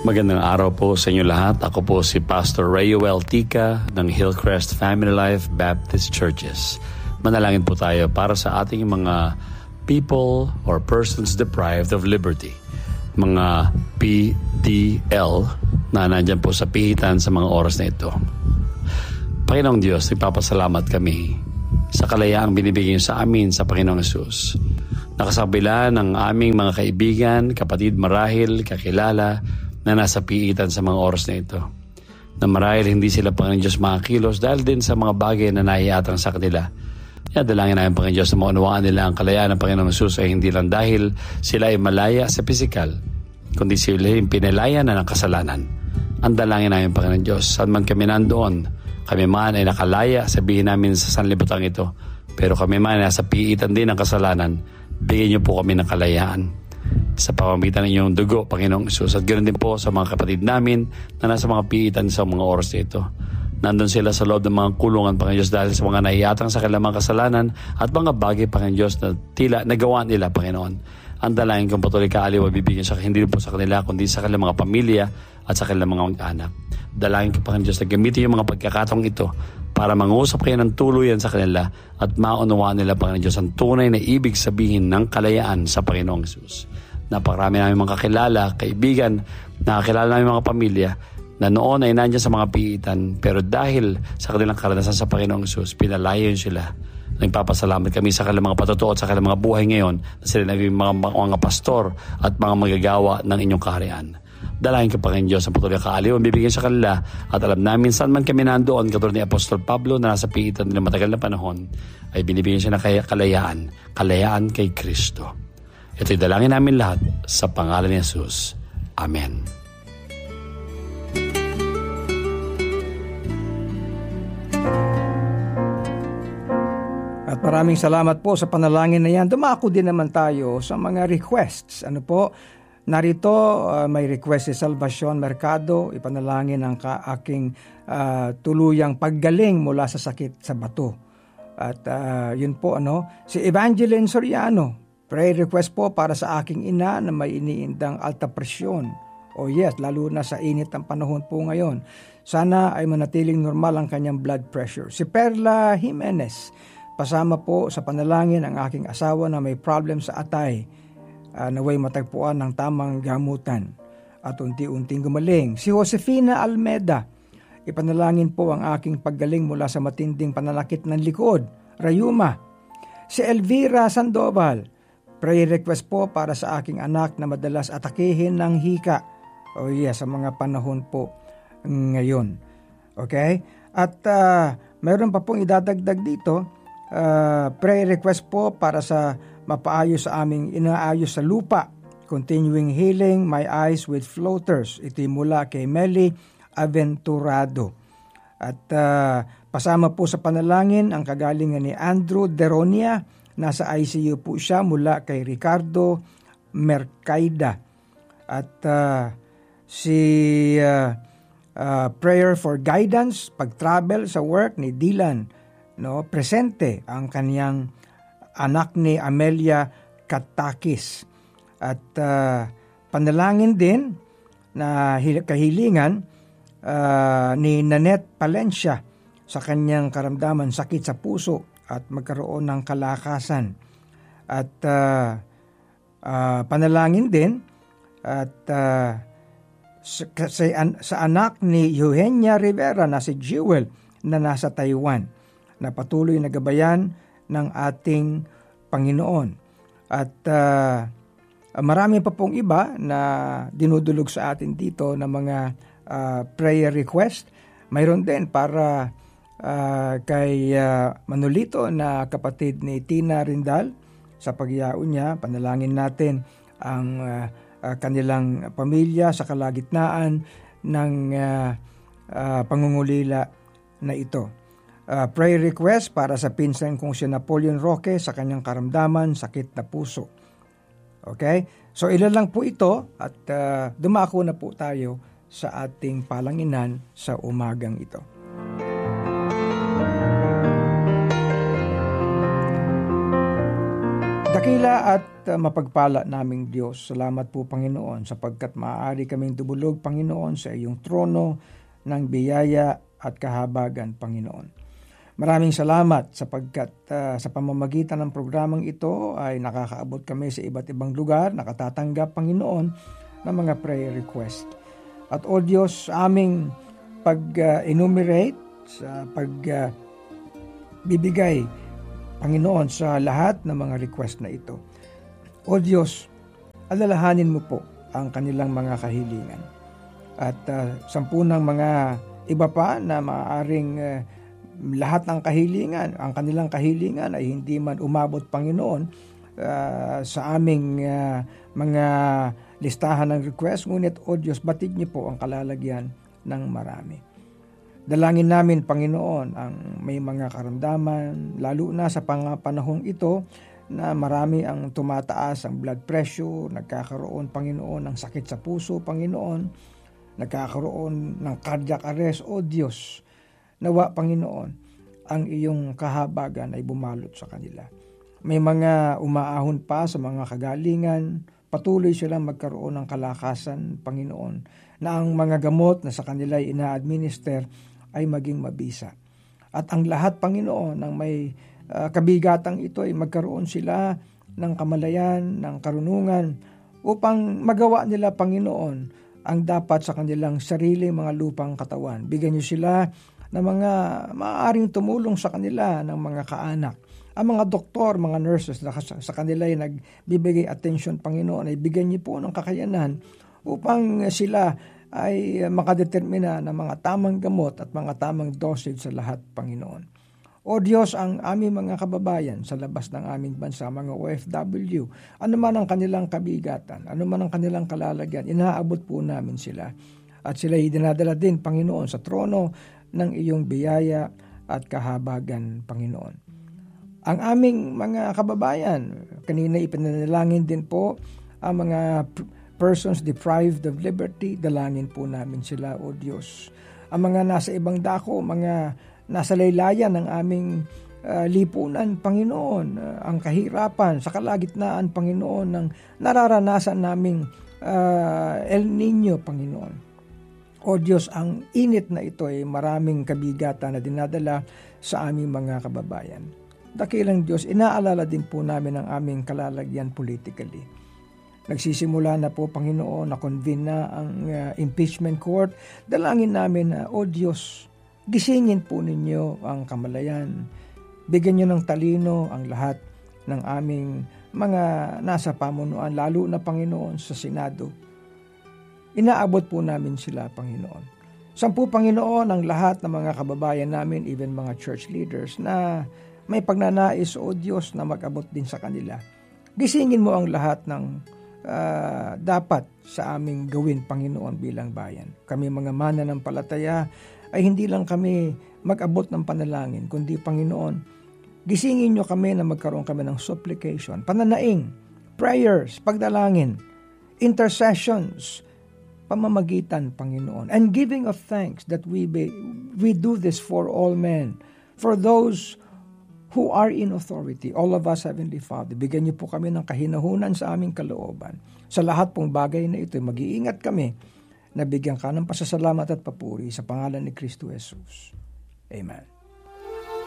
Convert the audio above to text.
Magandang araw po sa inyo lahat. Ako po si Pastor Rayuel Tica ng Hillcrest Family Life Baptist Churches. Manalangin po tayo para sa ating mga people or persons deprived of liberty. Mga PDL na nandyan po sa pihitan sa mga oras na ito. Panginoong Diyos, nagpapasalamat kami sa kalayaang binibigay sa amin sa Panginoong Hesus. Nakasabila ng aming mga kaibigan, kapatid marahil, kakilala, na nasa piitan sa mga oras na ito. Na marahil hindi sila Panginoon Diyos makakilos dahil din sa mga bagay na nahihatang sa kanila. Dalangin namin Panginoon Diyos na maunawaan nila ang kalayaan ng Panginoong Hesus ay hindi lang dahil sila ay malaya sa pisikal, kundi sila ay pinalaya na ng kasalanan. Ang dalangin namin Panginoon Diyos, saan man kami nandoon, kami man ay nakalaya, sabihin namin sa sanlibutan ito, pero kami man ay nasa piitan din ng kasalanan, bigyan niyo po kami ng kalayaan sa pamamagitan ng inyong dugo, Panginoong Hesus. At ganoon din po sa mga kapatid namin na nasa mga piitan sa mga oras nito. Nandun sila sa loob ng mga kulungan, Panginoon Diyos, dahil sa mga nahihiyatang sa kanilang mga kasalanan at mga bagay, Panginoon Diyos, na tila nagawa nila, Panginoon. Ang dalangin kong patuloy kaaliw bibigyan sa hindi po sa kanila, kundi sa kanilang mga pamilya at sa kanilang mga anak. Dalangin ko, Panginoon Diyos, na gamitin yung mga pagkakataong ito para mangusap kayo ng tuluyan sa kanila at maunawaan nila, Panginoon Diyos, ang tunay na ibig sabihin ng kalayaan sa Panginoong Hesus. Napakarami namin mga kakilala, kaibigan, nakakilala namin mga pamilya na noon ay nandiyan sa mga piitan, pero dahil sa kanilang karanasan sa Panginoong Hesus, pinalayo sila. Nagpapasalamat kami sa kanilang mga patutuo at sa kanilang mga buhay ngayon na sila naging mga pastor at mga magagawa ng inyong kaharian. Dalangin ko, Panginoon Diyos, ang patuloy kaaliw ang bibigyan sa kanila at alam namin saan man kami nandoon, katulad ni Apostol Pablo na nasa piitan ng matagal na panahon, ay binibigyan siya ng kalayaan kay Kristo. Ito'y dalangin namin lahat sa pangalan ni Jesus. Amen. At maraming salamat po sa panalangin na yan. Dumako din naman tayo sa mga requests. Ano po? Narito may request si Salvacion Mercado. Ipanalangin ang aking tuluyang paggaling mula sa sakit sa bato. At yun po si Evangeline Soriano. Prayer request po para sa aking ina na may iniindang alta presyon. Oh yes, lalo na sa init ng panahon po ngayon. Sana ay manatiling normal ang kanyang blood pressure. Si Perla Jimenez, pasama po sa panalangin ang aking asawa na may problem sa atay. Naway matagpuan ng tamang gamutan at unti-unting gumaling. Si Josefina Almeda, ipanalangin po ang aking paggaling mula sa matinding pananakit ng likod. Rayuma. Si Elvira Sandoval, prayer request po para sa aking anak na madalas atakihin ng hika. Oh yes, sa mga panahon po ngayon. Okay? At mayroon pa pong idadagdag dito, prayer request po para sa mapaayos sa aming inaayos sa lupa. Continuing healing my eyes with floaters. Ito'y mula kay Meli Aventurado. At pasama po sa panalangin ang kagalingan ni Andrew Deronia. Nasa ICU po siya mula kay Ricardo Mercaida. At si prayer for guidance, pag-travel sa work ni Dylan. Presente ang kaniyang anak ni Amelia Katakis. At panalangin din na kahilingan ni Nanette Palencia sa kanyang karamdaman sakit sa puso at magkaroon ng kalakasan. At panalangin din at sa anak ni Eugenia Rivera na si Jewel na nasa Taiwan na patuloy na gabayan ng ating Panginoon. At marami pa pong iba na dinudulog sa atin dito na mga prayer request. Mayroon din para kay Manolito na kapatid ni Tina Rindal sa pagyaon niya. Panalangin natin ang kanilang pamilya sa kalagitnaan ng pangungulila na ito. Prayer request para sa pinsan kong si Napoleon Roque sa kanyang karamdaman, sakit na puso. Okay? So ilan lang po ito at dumako na po tayo sa ating palanginan sa umagang ito. Dakila at mapagpala naming Diyos, salamat po Panginoon sapagkat maaari kaming dumulog Panginoon sa iyong trono ng biyaya at kahabagan Panginoon. Maraming salamat sapagkat sa pamamagitan ng programang ito ay nakakaabot kami sa iba't ibang lugar, nakatatanggap Panginoon ng mga prayer request. At o Diyos, aming pag-enumerate, sa pag-bibigay Panginoon sa lahat ng mga request na ito. O Diyos, alalahanin mo po ang kanilang mga kahilingan. At 10 mga iba pa na maaaring lahat ng kahilingan, ang kanilang kahilingan ay hindi man umabot Panginoon sa aming mga listahan ng request. Ngunit o Diyos, batid niyo po ang kalalagyan ng marami. Dalangin namin, Panginoon, ang may mga karamdaman, lalo na sa panahong ito na marami ang tumataas ang blood pressure, nagkakaroon, Panginoon, ng sakit sa puso, Panginoon, nagkakaroon ng cardiac arrest. O Diyos, nawa, Panginoon, ang iyong kahabagan ay bumalot sa kanila. May mga umaahon pa sa mga kagalingan, patuloy silang magkaroon ng kalakasan, Panginoon, na ang mga gamot na sa kanila ay ina-administer ay maging mabisa. At ang lahat, Panginoon, ng may kabigatang ito ay magkaroon sila ng kamalayan, ng karunungan upang magawa nila, Panginoon, ang dapat sa kanilang sariling mga lupang katawan. Bigyan niyo sila ng mga maaaring tumulong sa kanila ng mga kaanak. Ang mga doktor, mga nurses na sa kanila ay nagbibigay attention, Panginoon, ay bigyan niyo po ng kakayanan upang sila ay makadetermina ng mga tamang gamot at mga tamang dosage sa lahat, Panginoon. O Diyos, ang aming mga kababayan sa labas ng aming bansa, mga OFW, ano man ang kanilang kabigatan, ano man ang kanilang kalalagyan, inaabot po namin sila. At sila dinadala din, Panginoon, sa trono ng iyong biyaya at kahabagan, Panginoon. Ang aming mga kababayan, kanina ipinanalangin din po ang mga persons deprived of liberty, dalangin po namin sila, O Diyos. Ang mga nasa ibang dako, mga nasa laylayan ng aming lipunan, Panginoon, ang kahirapan, sa kalagitnaan, Panginoon, ng nararanasan naming El Niño, Panginoon. O Diyos, ang init na ito ay maraming kabigatan na dinadala sa aming mga kababayan. Dakilang Diyos, inaalala din po namin ang aming kalalagyan politically. Nagsisimula na po, Panginoon, na convene na ang impeachment court. Dalangin namin na, O Diyos, gisingin po ninyo ang kamalayan. Bigyan nyo ng talino ang lahat ng aming mga nasa pamunuan, lalo na, Panginoon, sa Senado. Inaabot po namin sila, Panginoon. Sampu, Panginoon, ang lahat ng mga kababayan namin, even mga church leaders, na may pagnanais, O Diyos, na mag-abot din sa kanila. Gisingin mo ang lahat ng dapat sa aming gawin, Panginoon, bilang bayan. Kami mga mananampalataya ay hindi lang kami mag-abot ng panalangin, kundi, Panginoon, gisingin nyo kami na magkaroon kami ng supplication, pananaing, prayers, pagdalangin, intercessions, pamamagitan, Panginoon, and giving of thanks that we do this for all men, for those who are in authority, all of us, Heavenly Father. Bigyan niyo po kami ng kahinahunan sa aming kalooban. Sa lahat pong bagay na ito, mag-iingat kami na bigyan ka ng pasasalamat at papuri sa pangalan ni Kristo Jesus. Amen.